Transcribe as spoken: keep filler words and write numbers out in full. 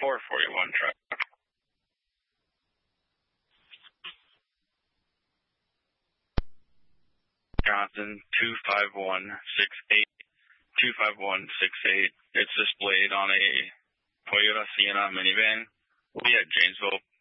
four forty-one truck. Johnson, two five one six eight, two five one six eight. It's displayed on a Toyota Sienna minivan. We'll be at Janesville